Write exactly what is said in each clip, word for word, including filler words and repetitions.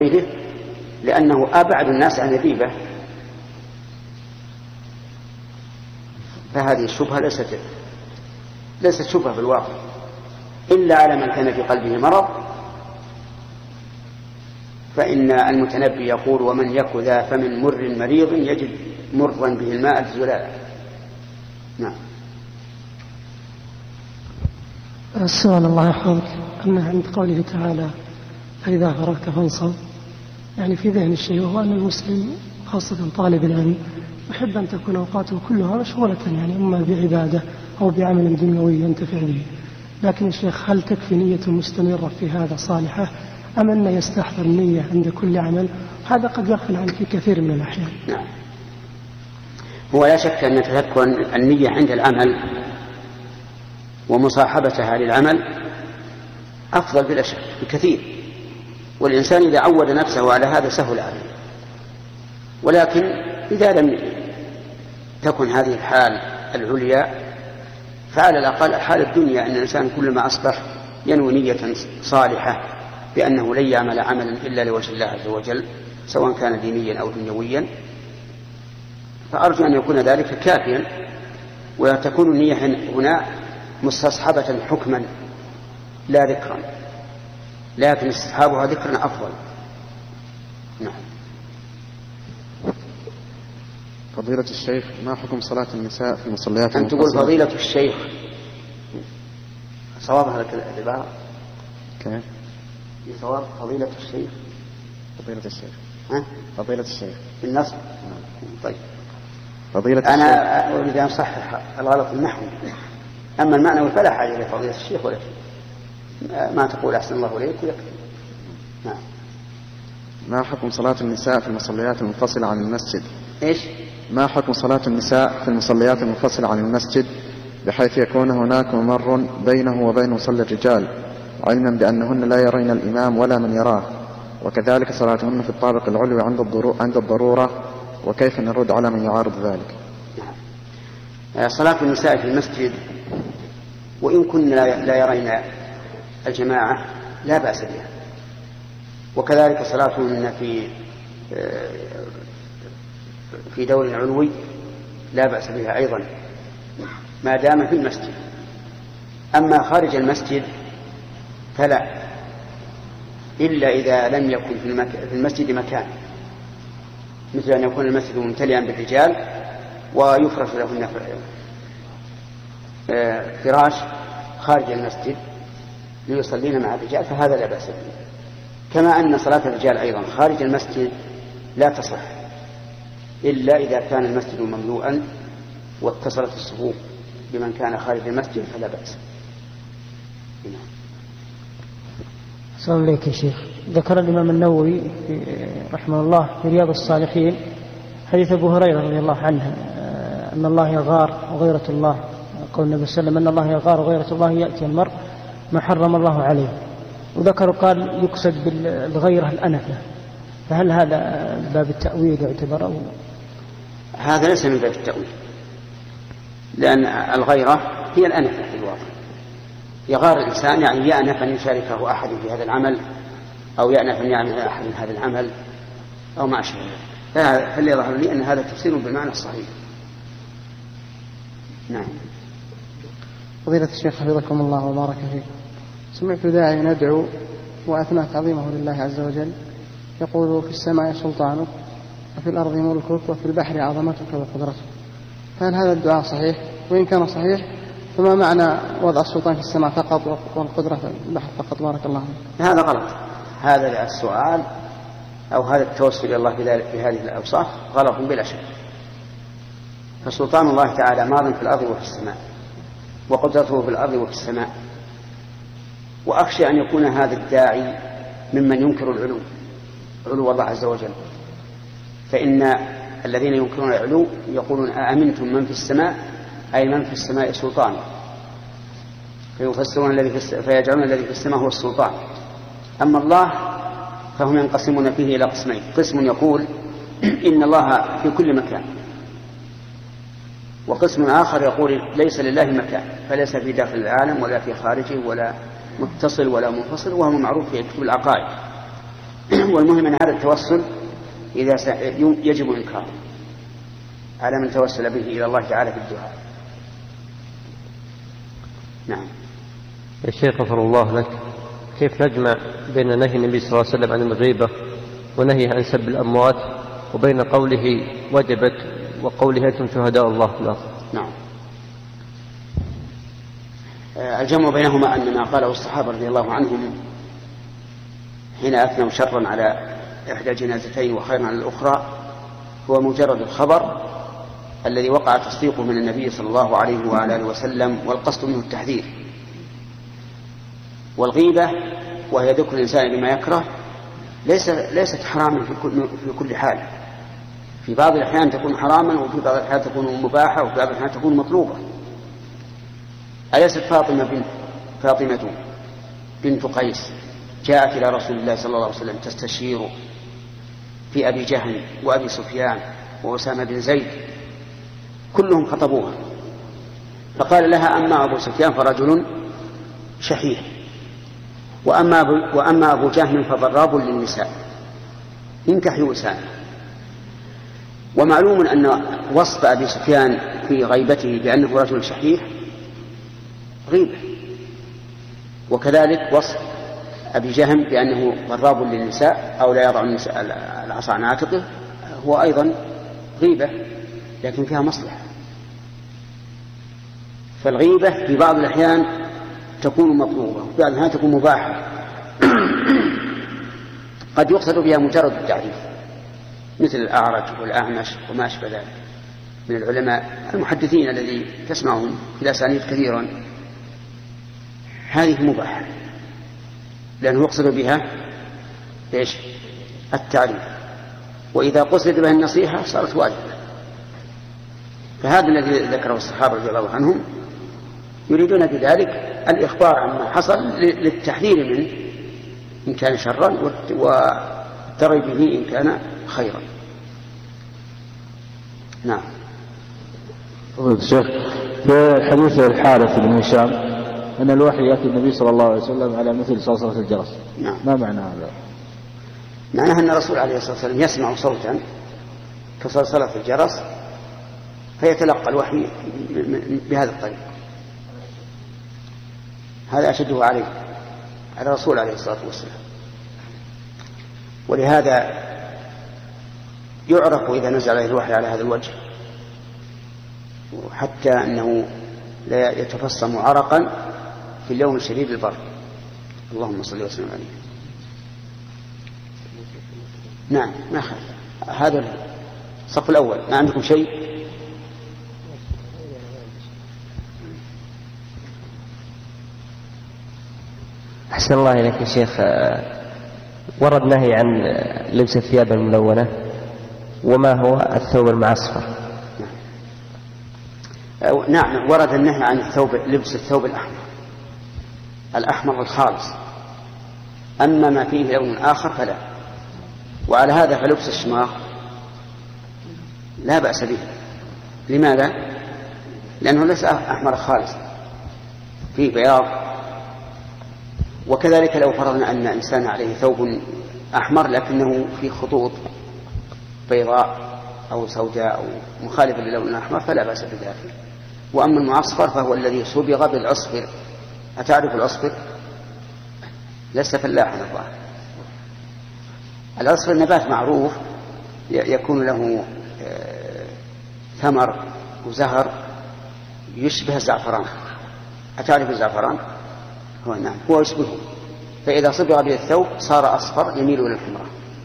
لأنه أبعد الناس عن الريبة، فهذه الشبهة ليست ليست شبهة في الواقع إلا على من كان في قلبه مرض، فإن المتنبي يقول: ومن يك ذا فمن مر مريض يجد مرا به الماء الزلالا. نعم. السؤال الله يحفظك أن عند قوله تعالى: فإذا فرغت فانصب، يعني في ذهن الشيء وهو أن المسلم خاصة طالب العلم يحب أن تكون أوقاته كلها مشغولة، يعني إما بعبادة أو بعمل دنيوي ينتفع به. لكن الشيخ، هل تكفي نية مستمرة في هذا صالحة، أم أن يستحضر النية عند كل عمل؟ هذا قد يغفل عنه في كثير من الأحيان. نعم. هو لا شك أن تذكر النية عند العمل ومصاحبتها للعمل أفضل بلا شك بكثير، والإنسان إذا عود نفسه على هذا سهل عليه. ولكن إذا لم تكن هذه الحال العليا فعلى الأقل حال الدنيا، أن الإنسان كلما أصبح ينوي نية صالحة بأنه لن يعمل عملا إلا لوجه الله عز وجل، سواء كان دينيا أو دنيويا، فأرجو أن يكون ذلك كافيا، وتكون النية هنا مستصحبة حكما لا ذكرا، لكن استصحابها ذكرا أفضل. نعم. فضيلة الشيخ، ما حكم صلاة النساء في المصليات؟ أن تقول فضيلة الشيخ، صواب هذا العبارة كيف؟ صواب فضيلة الشيخ. فضيلة الشيخ. ها؟ فضيلة الشيخ بالنصب. طيب. فضيلة أنا الشيخ. أريد أن أصحح الغلط النحوي، أما المعنى فلا حاجة لفضيلة الشيخ ولا شيء، ما تقول أحسن الله إليك ويكفي. نعم. ما حكم صلاة النساء في المصليات المنفصلة عن المسجد؟ إيش؟ ما حكم صلاة النساء في المصليات المنفصلة عن المسجد بحيث يكون هناك ممر بينه وبين مصلى الرجال، علما بأنهن لا يرين الإمام ولا من يراه، وكذلك صلاتهن في الطابق العلوي عند الضرورة، وكيف نرد على من يعارض ذلك؟ صلاة النساء في المسجد وإن كن لا يرين الجماعة لا بأس بها، وكذلك صلاتهن في في دور علوي لا بأس بها أيضا ما دام في المسجد. أما خارج المسجد فلا، إلا إذا لم يكن في, المك... في المسجد مكان، مثل أن يكون المسجد ممتلئا بالرجال ويفرش لهن فراش خارج المسجد ليصلين مع الرجال، فهذا لا بأس به. كما أن صلاة الرجال أيضا خارج المسجد لا تصح إلا إذا كان المسجد مملوءا واتصلت الصفوف بمن كان خارج المسجد فلا بأس. السلام عليك يا شيخ. ذكر الإمام النووي رحمه الله في رياض الصالحين حديث أبو هريرة رضي الله عنه أن الله يغار وغيرة الله، قول النبي صلى الله عليه وسلم أن الله يغار وغيرة الله يأتي المرء ما حرم الله عليه، وذكر قال يقصد بالغيرة الأنفة، فهل هذا باب التأويل يعتبر أو؟ هذا ليس من باب التأويل، لأن الغيرة هي الأنفة في الواقع. يغار الإنسان يعني يأنف أن يشاركه أحد في هذا العمل، أو يأنف أن يعمل أحد من هذا العمل أو ما أشبه ذلك، فاللي يظهر لي أن هذا تفسير بالمعنى الصحيح. نعم. فضيلة الشيخ حفظكم الله وبارك فيكم، سمعت داعي ندعو وأثناء تعظيمه لله عز وجل يقول: في السماء سلطانك وفي الأرض ملكك وفي البحر عظمتك وقدرتك، فهل هذا الدعاء صحيح؟ وإن كان صحيح فما معنى وضع السلطان في السماء فقط والقدرة في البحر فقط؟ بارك الله فيك. هذا غلط، هذا السؤال أو هذا التوسل إلى الله بهذه الأوصاف غلط بلا شك. فسلطان الله تعالى ماض في الأرض وفي السماء، وقدرته في الأرض وفي السماء، وأخشى أن يكون هذا الداعي ممن ينكر العلو علو الله عز وجل، فإن الذين ينكرون العلو يقولون: أأمنتم من في السماء، أي من في السماء سلطان، فيفسرون الذي في فيجعلون الذي في السماء هو السلطان. أما الله فهم ينقسمون فيه إلى قسمين: قسم يقول إن الله في كل مكان، وقسم آخر يقول ليس لله مكان، فليس في داخل العالم ولا في خارجه ولا متصل ولا منفصل، وهو معروف في كتب العقائد. والمهم أن هذا التوسل إذا يجب إنكاره على من توسل به إلى الله تعالى في الدعاء. نعم. يا شيخ غفر الله لك، كيف نجمع بين نهي النبي صلى الله عليه وسلم عن الغيبة ونهيه عن سب الأموات وبين قوله وجبت وقوله أنتم شهداء الله في الأرض؟ نعم. الجمع بينهما أن ما قاله الصحابة رضي الله عنهم حين أثنوا شرا على إحدى جنازتين وخيرا على الأخرى هو مجرد الخبر الذي وقع تصديقه من النبي صلى الله عليه وآله وسلم، والقصد منه التحذير. والغيبة وهي ذكر الإنسان بما يكره ليس ليست حراما في كل, في كل حال. في بعض الأحيان تكون حراما، وفي بعض الأحيان تكون مباحة، وفي بعض الأحيان تكون مطلوبة. أليست فاطمة بنت فاطمة بنت قيس جاءت إلى رسول الله صلى الله عليه وسلم تستشير في أبي جهل وأبي سفيان وأسامة بن زيد، كلهم خطبوها، فقال لها أما أبو سفيان فرجل شحيح، وأما أبو, وأما أبو جهل فضراب للنساء، انكحوا أسامة. ومعلوم أن وصف أبي سفيان في غيبته بأنه رجل شحيح غيبة، وكذلك وصف أبي جهم بأنه ضراب للنساء أو لا يضع العصا عن عاتقه هو أيضا غيبة، لكن فيها مصلحة. فالغيبة في بعض الأحيان تكون مطلوبة وفي بعض الأحيان تكون مباحة. قد يقصد بها مجرد التعريف مثل الأعرج والأعمش وما أشبه ذلك من العلماء المحدثين الذي تسمعهم في الأسانيد كثيرا، هذه مباحة لأنه يقصد بها إيش؟ التعريف. وإذا قصد بها النصيحة صارت واجبة. فهذا الذي ذكره الصحابة رضي الله عنهم يريدون بذلك الإخبار عما حصل للتحذير منه إن كان شرا والترغيب به إن كان خيرا. نعم. الشيخ في حديث الحارث بن هشام أن الوحي يأتي النبي صلى الله عليه وسلم على مثل صلصلة الجرس. نعم. ما معنى هذا؟ معناه أن الرسول عليه الصلاة والسلام يسمع صوتا كصلصلة الجرس فيتلقى الوحي بهذا الطريق. هذا أشده عليه على الرسول عليه الصلاة والسلام. ولهذا يعرف إذا نزل عليه الوحي على هذا الوجه، حتى أنه لا يتفصم عرقا في اليوم الشديد البرد. اللهم صل وسلم عليه. نعم. ما خير. هذا الصف الأول. ما عندكم شيء؟ أحسن الله إليك يا شيخ. ورد نهي عن لبس الثياب الملونة، وما هو الثوب المعصفر؟ نعم. ورد النهي عن الثوب لبس الثوب الأحمر الأحمر الخالص، أما ما فيه لون آخر فلا. وعلى هذا فلبس الشماغ لا بأس به. لماذا؟ لأنه ليس أحمر خالص، فيه بياض. وكذلك لو فرضنا أن إنسان عليه ثوب أحمر لكنه فيه خطوط بيضاء أو سوداء أو مخالفة للون الأحمر فلا بأس بذلك. وأما المعصفر فهو الذي صبغ بالعصفر. أتعرف العصفر؟ لست فلاحا الظاهر. العصفر نبات معروف يكون له ثمر وزهر يشبه الزعفران. أتعرف الزعفران؟ هو نعم هو يشبهه. فإذا صبغ به الثوب صار أصفر يميل إلى الحمراء.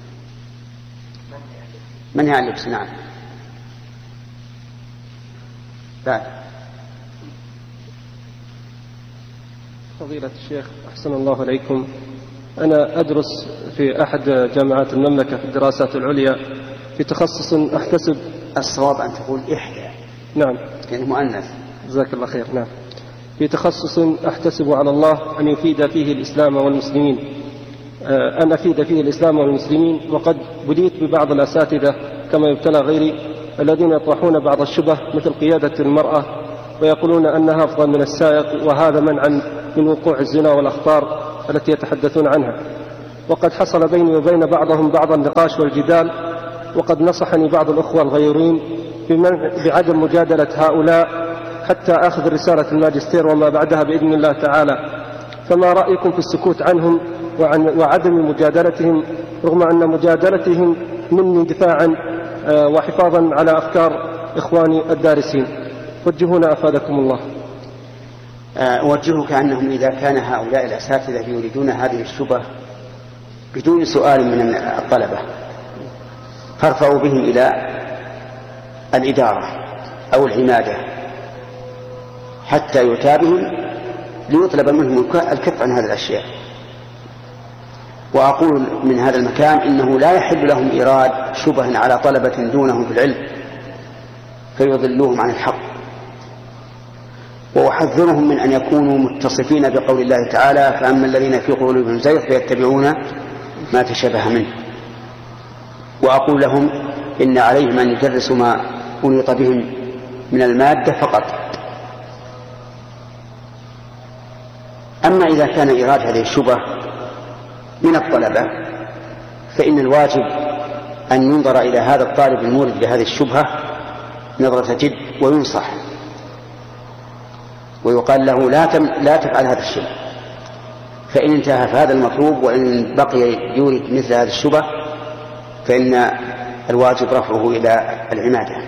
من هي اللبس؟ نعم. بعد. فضيلة الشيخ أحسن الله عليكم، أنا أدرس في أحد جامعات المملكة في الدراسات العليا في تخصص أحتسب. الصواب أن تقول إحدى. نعم. كأنه مؤنث. جزاك الله خير. نعم. في تخصص أحتسب على الله أن يفيد فيه الإسلام والمسلمين، أن أفيد فيه الإسلام والمسلمين، وقد بديت ببعض الأساتذة كما يبتلى غيري الذين يطرحون بعض الشبه مثل قيادة المرأة ويقولون أنها أفضل من السائق، وهذا منعا من وقوع الزنا والأخطار التي يتحدثون عنها. وقد حصل بيني وبين بعضهم بعض النقاش والجدال، وقد نصحني بعض الأخوة الغيورين بعدم مجادلة هؤلاء حتى أخذ رسالة الماجستير وما بعدها بإذن الله تعالى، فما رأيكم في السكوت عنهم وعدم مجادلتهم رغم أن مجادلتهم مني دفاعا وحفاظا على أفكار إخواني الدارسين؟ وجهونا أفادكم الله. أوجهك أنهم إذا كان هؤلاء الأساتذة يريدون هذه الشبهة بدون سؤال من الطلبة فارفعوا بهم إلى الإدارة أو العمادة حتى يتابهم ليطلب منهم الكف عن هذه الأشياء. وأقول من هذا المكان إنه لا يحل لهم إيراد شبه على طلبة دونهم في العلم فيضلوهم عن الحق، وأحذرهم من أن يكونوا متصفين بقول الله تعالى: فأما الذين في قلوبهم زيغ فيتبعون ما تشابه منه. وأقول لهم إن عليهم أن يدرسوا ما أنيط بهم من المادة فقط. أما إذا كان إيراد هذه الشبهة من الطلبة فإن الواجب أن ينظر إلى هذا الطالب المورد لهذه الشبهة نظرة جد وينصح ويقال له لا, تم لا تفعل هذا الشيء، فإن انتهى فهذا المطلوب، وإن بقي يورد مثل هذه الشبهة فإن الواجب رفعه إلى العمادة.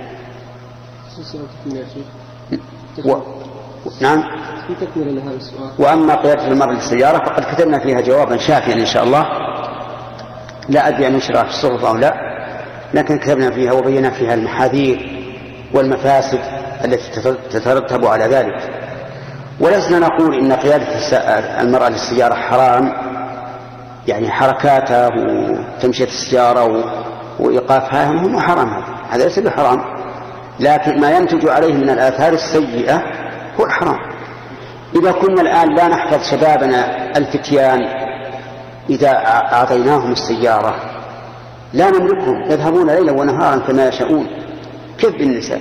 و... نعم. وأما قيادة المرء للسيارة فقد كتبنا فيها جوابا شافيا إن شاء الله، لا أدري أن نشرها في الصحف أو لا، لكن كتبنا فيها وبينا فيها المحاذير والمفاسد التي تترتب على ذلك. ولسنا نقول إن قيادة المرأة للسيارة حرام، يعني حركاتها وتمشية السيارة وإيقافها هم حرام، هذا ليس بحرام، لكن ما ينتج عليه من الآثار السيئة هو الحرام. إذا كنا الآن لا نحفظ شبابنا الفتيان إذا أعطيناهم السيارة لا نملكهم، يذهبون ليلا ونهارا كما يشاءون، كيف بالنساء؟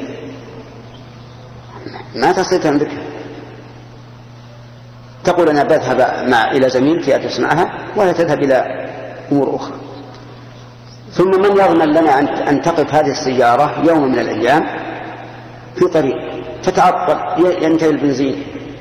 ما تستطيع تملكها. تقول أنا بذهب مع إلى زميلتي أدرس معها ولا تذهب إلى أمور أخرى. ثم من يضمن لنا أن تقف هذه السيارة يوم من الأيام في طريق فتعطل ينتهي البنزين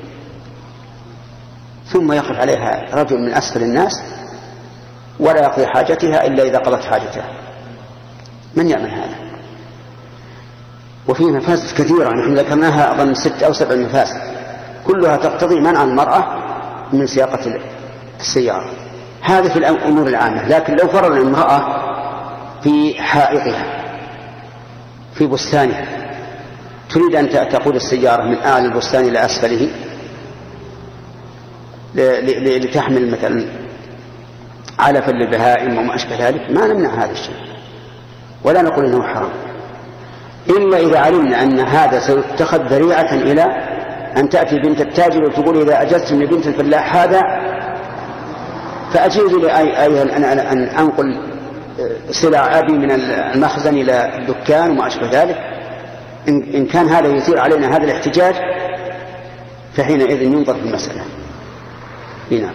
ثم يقف عليها رجل من أسفل الناس ولا يقضي حاجتها إلا إذا قضت حاجتها؟ من يعمل هذا؟ وفيه مفاسد كثيرة نحن ذكرناها أظن ست أو سبع مفاسد كلها تقتضي منع المرأة من سياقة السيارة. هذا في الأمور العامة. لكن لو فرض المرأة في حائطها في بستانها تريد أن تقود السيارة من أعلى البستان إلى أسفله لتحمل مثلا علفا للبهائم وما أشبه ذلك، ما نمنع هذا الشيء ولا نقول إنه حرام، إلا إذا علمنا أن هذا سيتخذ ذريعة إلى أن تأتي بنت التاجر وتقول إذا أجزت من بنت الفلاح هذا فأجيز لي أن أنقل سلع أبي من المخزن إلى الدكان وما أشبه ذلك. إن كان هذا يثير علينا هذا الاحتجاج فحينئذ ينظر في المسألة. هنا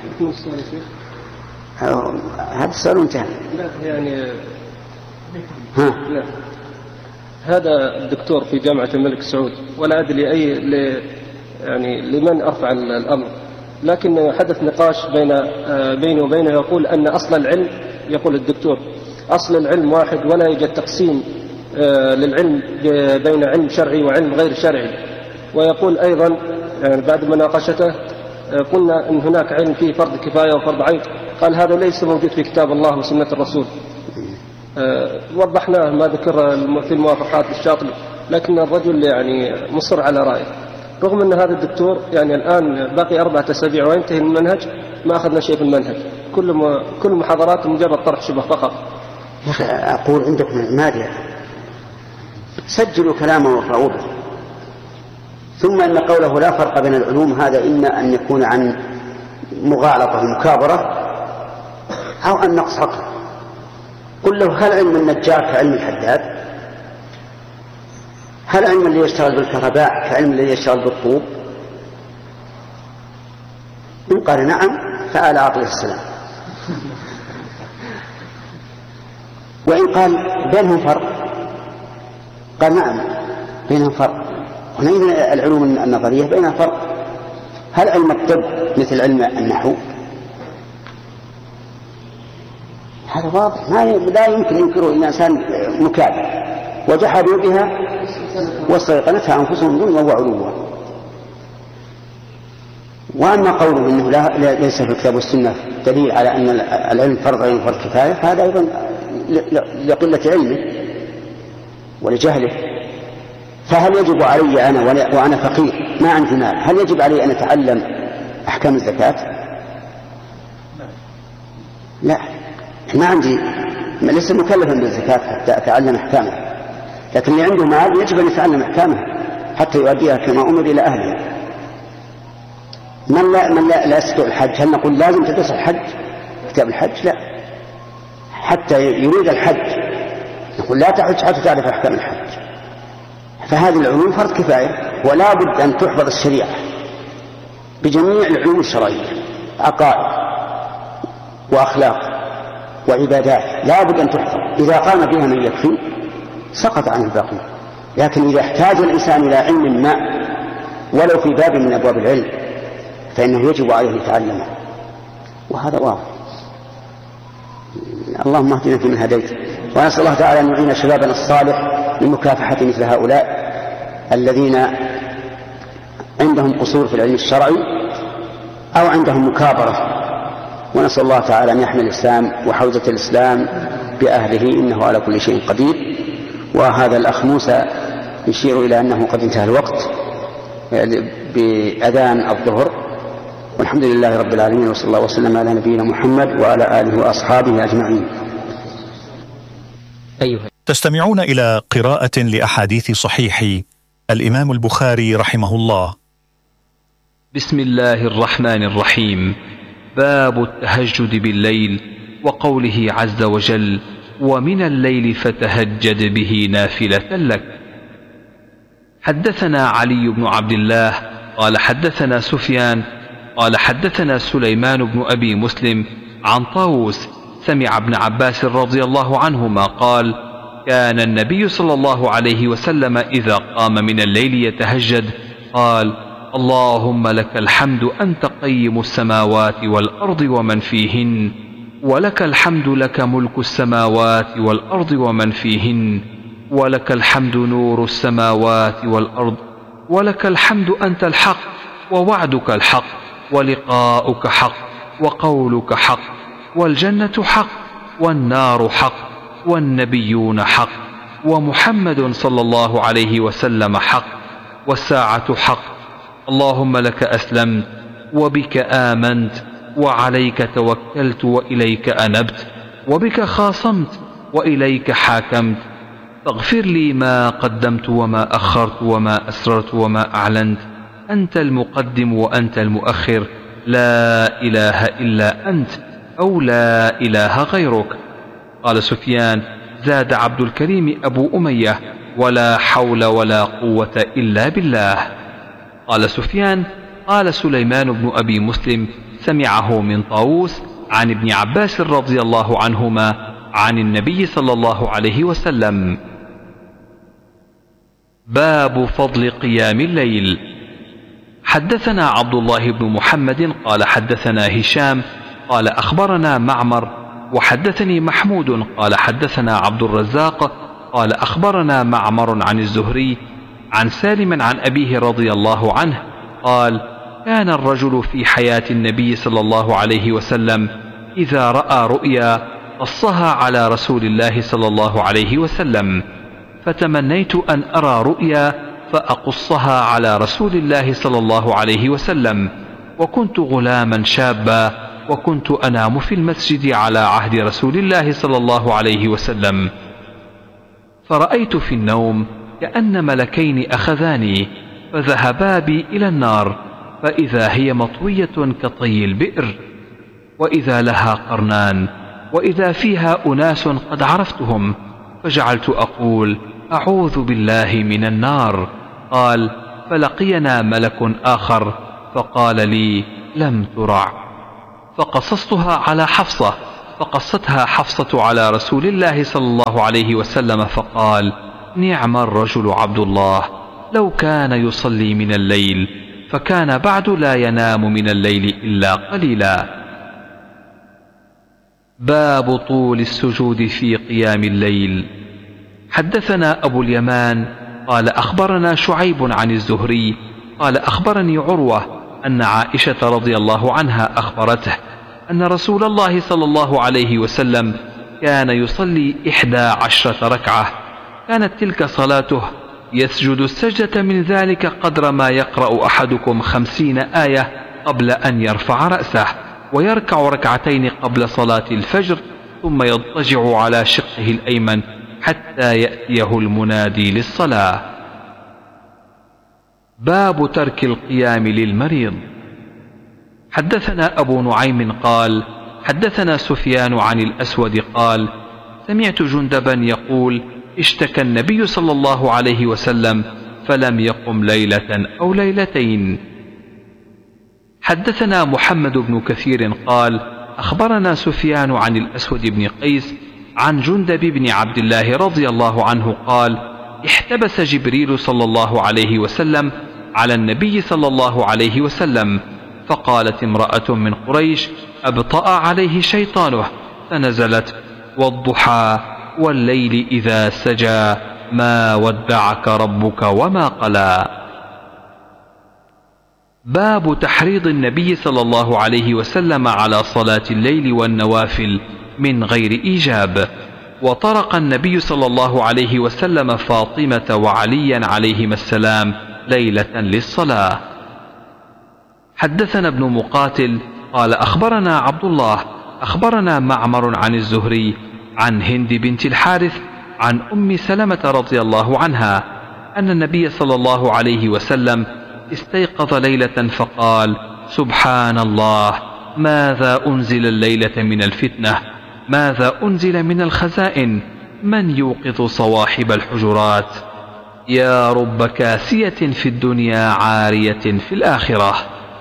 هذا السؤال انتهى. يعني ها لا. هذا الدكتور في جامعة الملك سعود ولا أدري أي ل... يعني لمن أرفع الأمر، لكن حدث نقاش بين بيني وبينه يقول أن أصل العلم، يقول الدكتور أصل العلم واحد ولا يوجد تقسيم للعلم بين علم شرعي وعلم غير شرعي. ويقول أيضا يعني بعد مناقشته قلنا أن هناك علم فيه فرض كفاية وفرض عين، قال هذا ليس موجود في كتاب الله وسنة الرسول. وضحناه ما ذكر في الموافقات للشاطبي، لكن الرجل يعني مصر على رأيه رغم أن هذا الدكتور يعني الآن باقي أربعة أسابيع وينتهي المنهج ما أخذنا شيء في المنهج، كل ما كل محاضرات مجرد طرح شبه فقط. يا أخي أقول عندكم المادة سجلوا كلامه وارفعوا به. ثم أن قوله لا فرق بين العلوم هذا إما أن يكون عن مغالطة ومكابرة أو أن نقص عقل. قل له هل علم النجار كعلم الحداد؟ هل علم اللي يشتغل بالكهرباء كعلم اللي يشتغل بالطوب؟ إن قال نعم فعلى عقله السلام. وإن قال بينهم فرق قال نعم بينهم فرق. هنا العلوم النظرية بينها فرق. هل علم الطب مثل علم النحو؟ هذا واضح، لا يمكن ينكره الإنسان مكابر. وجحدوا بها واستيقنتها أنفسهم ظلما وعلوا. وأما قوله إنه لا ليس في الكتاب والسنة دليل على أن العلم فرض عين فرض كفاية، هذا أيضا لقلة علمه ولجهله. فهل يجب علي أنا وأنا فقير ما عندي مال، هل يجب علي أن أتعلم أحكام الزكاة؟ لا، ما عندي، ليس مكلفا بالزكاة حتى أتعلم أحكامها، لكن اللي عنده مال يجب أن يتعلم أحكامها حتى يؤديها كما أمر إلى أهلها. من لا من لا, لا يستطيع الحج، هل نقول لازم تدرس الحج كتاب الحج؟ لا، حتى يريد الحج نقول لا تحج حتى تعرف أحكام الحج. فهذه العلوم فرض كفاية، ولا بد أن تحفظ الشريعة بجميع العلوم الشرعية، عقائد وأخلاق وعبادات لا بد أن تحفظ. إذا قام بها من يكفي سقط عن الباقي. لكن إذا احتاج الإنسان إلى علم ما ولو في باب من أبواب العلم فإنه يجب عليه يتعلمه، وهذا واضح. اللهم اهدنا فيمن هديت، ونسأل الله تعالى أن يعين شبابنا الصالح لمكافحة مثل هؤلاء الذين عندهم قصور في العلم الشرعي أو عندهم مكابرة. ونسأل الله تعالى أن يحمي الإسلام وحوزة الإسلام بأهله، إنه على كل شيء قدير. وهذا الأخ موسى يشير إلى أنه قد انتهى الوقت بأذان الظهر، والحمد لله رب العالمين، وصلى الله وسلم على نبينا محمد وعلى آله وأصحابه أجمعين. أيها تستمعون إلى قراءة لأحاديث صحيح الإمام البخاري رحمه الله. بسم الله الرحمن الرحيم. باب التهجد بالليل، وقوله عز وجل: ومن الليل فتهجد به نافلة لك. حدثنا علي بن عبد الله قال حدثنا سفيان قال حدثنا سليمان بن أبي مسلم عن طاووس سمع ابن عباس رضي الله عنهما قال: كان النبي صلى الله عليه وسلم إذا قام من الليل يتهجد قال: اللهم لك الحمد أنت قيم السماوات والأرض ومن فيهن، ولك الحمد لك ملك السماوات والأرض ومن فيهن، ولك الحمد نور السماوات والأرض، ولك الحمد أنت الحق ووعدك الحق ولقاؤك حق وقولك حق، والجنة حق والنار حق والنبيون حق ومحمد صلى الله عليه وسلم حق والساعة حق. اللهم لك أسلمت وبك آمنت وعليك توكلت وإليك أنبت وبك خاصمت وإليك حاكمت، فاغفر لي ما قدمت وما أخرت وما أسررت وما أعلنت، أنت المقدم وأنت المؤخر، لا إله إلا أنت أو لا إله غيرك. قال سفيان: زاد عبد الكريم أبو أمية: ولا حول ولا قوة إلا بالله. قال سفيان: قال سليمان بن أبي مسلم سمعه من طاووس عن ابن عباس رضي الله عنهما عن النبي صلى الله عليه وسلم. باب فضل قيام الليل. حدثنا عبد الله بن محمد قال حدثنا هشام قال أخبرنا معمر وحدثني محمود قال حدثنا عبد الرزاق قال أخبرنا معمر عن الزهري عن سالم عن أبيه رضي الله عنه قال: كان الرجل في حياة النبي صلى الله عليه وسلم إذا رأى رؤيا قصها على رسول الله صلى الله عليه وسلم، فتمنيت أن أرى رؤيا فأقصها على رسول الله صلى الله عليه وسلم، وكنت غلاما شابا، وكنت أنام في المسجد على عهد رسول الله صلى الله عليه وسلم، فرأيت في النوم كأن ملكين أخذاني فذهبا بي إلى النار، فإذا هي مطوية كطي البئر، وإذا لها قرنان، وإذا فيها أناس قد عرفتهم، فجعلت أقول: أعوذ بالله من النار. قال: فلقينا ملك آخر فقال لي: لم ترع. فقصصتها على حفصة فقصتها حفصة على رسول الله صلى الله عليه وسلم فقال: نعم الرجل عبد الله، لو كان يصلي من الليل، فكان بعد لا ينام من الليل إلا قليلا. باب طول السجود في قيام الليل. حدثنا أبو اليمان قال أخبرنا شعيب عن الزهري قال أخبرني عروة أن عائشة رضي الله عنها أخبرته أن رسول الله صلى الله عليه وسلم كان يصلي إحدى عشرة ركعة، كانت تلك صلاته، يسجد السجدة من ذلك قدر ما يقرأ أحدكم خمسين آية قبل أن يرفع رأسه، ويركع ركعتين قبل صلاة الفجر، ثم يضطجع على شقه الأيمن حتى يأتيه المنادي للصلاة. باب ترك القيام للمريض. حدثنا أبو نعيم قال حدثنا سفيان عن الأسود قال سمعت جندبا يقول: اشتكى النبي صلى الله عليه وسلم فلم يقم ليلة أو ليلتين. حدثنا محمد بن كثير قال أخبرنا سفيان عن الأسود بن قيس عن جندب بن عبد الله رضي الله عنه قال: احتبس جبريل صلى الله عليه وسلم على النبي صلى الله عليه وسلم، فقالت امرأة من قريش: أبطأ عليه شيطانه، فنزلت: والضحى والليل إذا سجى ما ودعك ربك وما قلى. باب تحريض النبي صلى الله عليه وسلم على صلاة الليل والنوافل من غير إيجاب. وطرق النبي صلى الله عليه وسلم فاطمة وعليا عليهما السلام ليلة للصلاة. حدثنا ابن مقاتل قال أخبرنا عبد الله أخبرنا معمر عن الزهري عن هند بنت الحارث عن أم سلمة رضي الله عنها أن النبي صلى الله عليه وسلم استيقظ ليلة فقال: سبحان الله، ماذا أنزل الليلة من الفتنة، ماذا أنزل من الخزائن، من يوقظ صواحب الحجرات، يا رب كاسية في الدنيا عارية في الآخرة.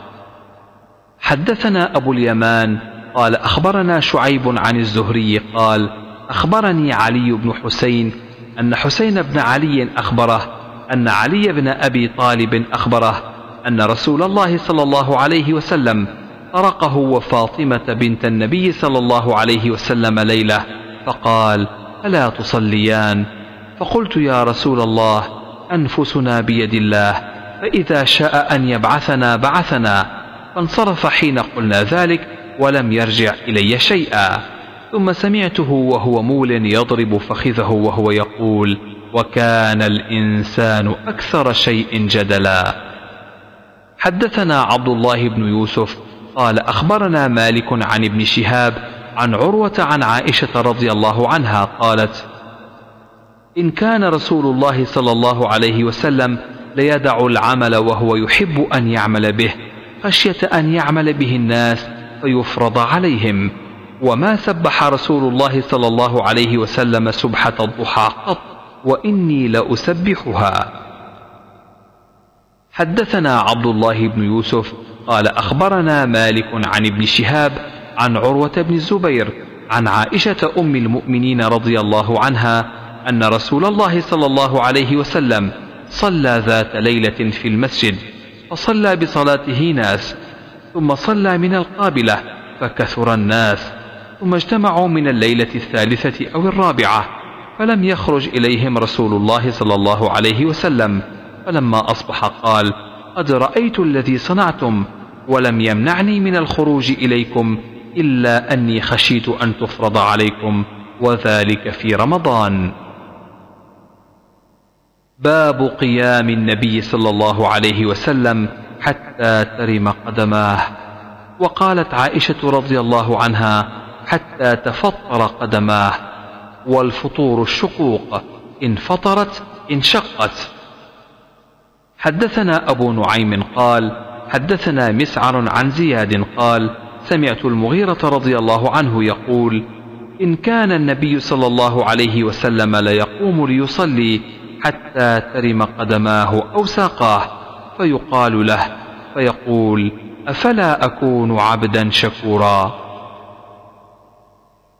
حدثنا أبو اليمان قال أخبرنا شعيب عن الزهري قال أخبرني علي بن حسين أن حسين بن علي أخبره أن علي بن أبي طالب أخبره أن رسول الله صلى الله عليه وسلم طرقه وفاطمة بنت النبي صلى الله عليه وسلم ليلة فقال: ألا تصليان؟ فقلت: يا رسول الله، أنفسنا بيد الله، فإذا شاء أن يبعثنا بعثنا. فانصرف حين قلنا ذلك ولم يرجع إلي شيئا. ثم سمعته وهو مول يضرب فخذه وهو يقول: وكان الإنسان أكثر شيء جدلا. حدثنا عبد الله بن يوسف قال أخبرنا مالك عن ابن شهاب عن عروة عن عائشة رضي الله عنها قالت: إن كان رسول الله صلى الله عليه وسلم ليدع العمل وهو يحب أن يعمل به خشية أن يعمل به الناس فيفرض عليهم، وما سبح رسول الله صلى الله عليه وسلم سبحة الضحى قط، وإني لأسبحها. حدثنا عبد الله بن يوسف قال أخبرنا مالك عن ابن شهاب عن عروة بن الزبير عن عائشة أم المؤمنين رضي الله عنها أن رسول الله صلى الله عليه وسلم صلى ذات ليلة في المسجد، فصلى بصلاته ناس، ثم صلى من القابلة فكثر الناس، ثم اجتمعوا من الليلة الثالثة أو الرابعة، فلم يخرج إليهم رسول الله صلى الله عليه وسلم، فلما أصبح قال: قد رأيت الذي صنعتم، ولم يمنعني من الخروج إليكم إلا أني خشيت أن تفرض عليكم، وذلك في رمضان. باب قيام النبي صلى الله عليه وسلم حتى ترم قدماه. وقالت عائشة رضي الله عنها: حتى تفطر قدماه، والفطور الشقوق، إن فطرت انشقت. حدثنا أبو نعيم قال حدثنا مسعر عن زياد قال سمعت المغيرة رضي الله عنه يقول: إن كان النبي صلى الله عليه وسلم ليقوم ليصلي حتى ترم قدماه أو ساقاه، فيقال له فيقول: أفلا أكون عبدا شكورا.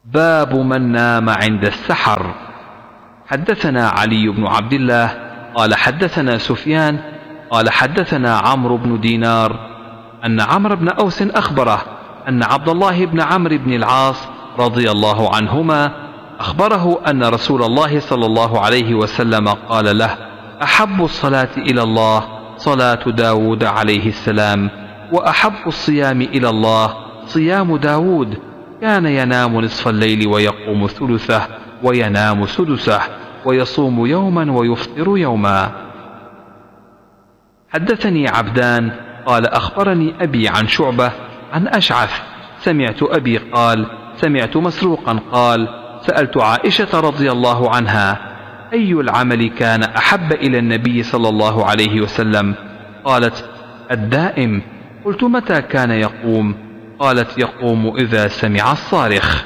باب من نام عند السحر. حدثنا علي بن عبد الله قال حدثنا سفيان قال حدثنا عمرو بن دينار أن عمرو بن أوس أخبره أن عبد الله بن عمرو بن العاص رضي الله عنهما أخبره أن رسول الله صلى الله عليه وسلم قال له: أحب الصلاة إلى الله صلاة داود عليه السلام، وأحب الصيام إلى الله صيام داود، كان ينام نصف الليل ويقوم ثلثه وينام سدسه، ويصوم يوما ويفطر يوما. حدثني عبدان قال أخبرني أبي عن شعبة عن أشعث سمعت أبي قال سمعت مسروقا قال: سألت عائشة رضي الله عنها: أي العمل كان أحب إلى النبي صلى الله عليه وسلم؟ قالت: الدائم. قلت: متى كان يقوم؟ قالت: يقوم إذا سمع الصارخ.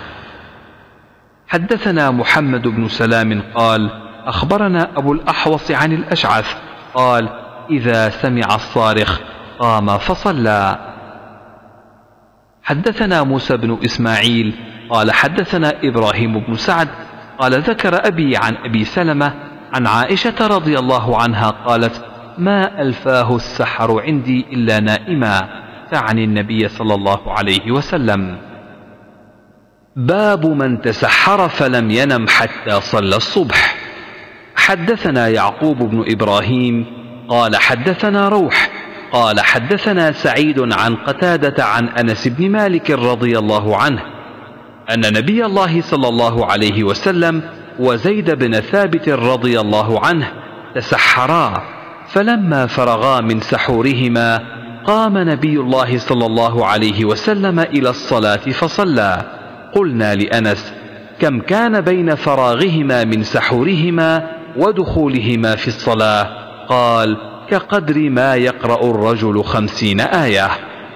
حدثنا محمد بن سلام قال أخبرنا أبو الأحوص عن الأشعث قال: إذا سمع الصارخ قام فصلى. حدثنا موسى بن إسماعيل قال حدثنا إبراهيم بن سعد قال ذكر أبي عن أبي سلمة عن عائشة رضي الله عنها قالت: ما ألفاه السحر عندي إلا نائما، تعني النبي صلى الله عليه وسلم. باب من تسحر فلم ينم حتى صلى الصبح. حدثنا يعقوب بن إبراهيم قال حدثنا روح قال حدثنا سعيد عن قتادة عن أنس بن مالك رضي الله عنه أن نبي الله صلى الله عليه وسلم وزيد بن ثابت رضي الله عنه تسحرا، فلما فرغا من سحورهما قام نبي الله صلى الله عليه وسلم إلى الصلاة فصلى. قلنا لأنس: كم كان بين فراغهما من سحورهما ودخولهما في الصلاة؟ قال: كقدر ما يقرأ الرجل خمسين آية.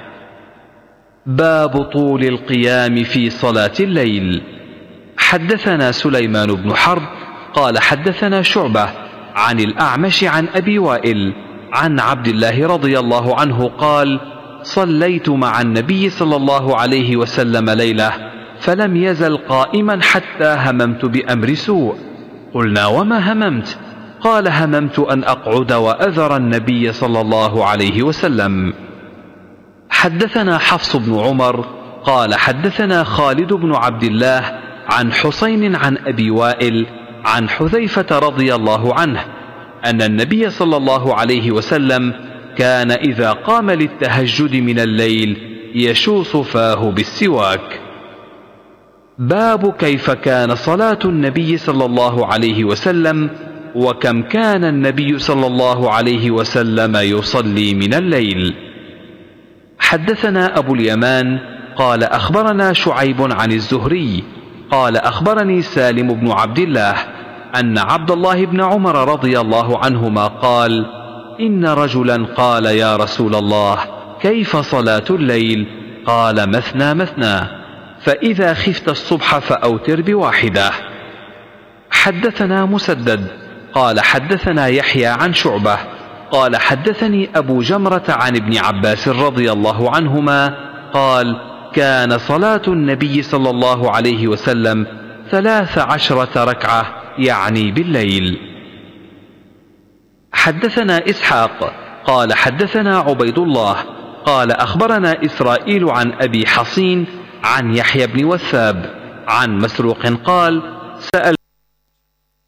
باب طول القيام في صلاة الليل. حدثنا سليمان بن حرب قال حدثنا شعبة عن الأعمش عن أبي وائل عن عبد الله رضي الله عنه قال: صليت مع النبي صلى الله عليه وسلم ليلة فلم يزل قائما حتى هممت بأمر سوء. قلنا: وما هممت؟ قال: هممت أن أقعد وأذر النبي صلى الله عليه وسلم. حدثنا حفص بن عمر قال حدثنا خالد بن عبد الله عن حسين عن أبي وائل عن حذيفة رضي الله عنه أن النبي صلى الله عليه وسلم كان إذا قام للتهجد من الليل يشوص فاه بالسواك. باب كيف كان صلاة النبي صلى الله عليه وسلم وكم كان النبي صلى الله عليه وسلم يصلي من الليل. حدثنا أبو اليمان قال أخبرنا شعيب عن الزهري قال أخبرني سالم بن عبد الله أن عبد الله بن عمر رضي الله عنهما قال: إن رجلا قال: يا رسول الله، كيف صلاة الليل؟ قال: مثنى مثنى، فإذا خفت الصبح فأوتر بواحدة. حدثنا مسدد قال حدثنا يحيى عن شعبة قال حدثني أبو جمرة عن ابن عباس رضي الله عنهما قال: كان صلاة النبي صلى الله عليه وسلم ثلاث عشرة ركعة، يعني بالليل. حدثنا إسحاق قال حدثنا عبيد الله قال أخبرنا إسرائيل عن أبي حصين عن يحيى بن وثاب عن مسروق قال: سأل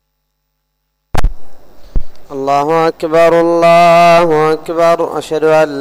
الله أكبر الله أكبر، أشهد أن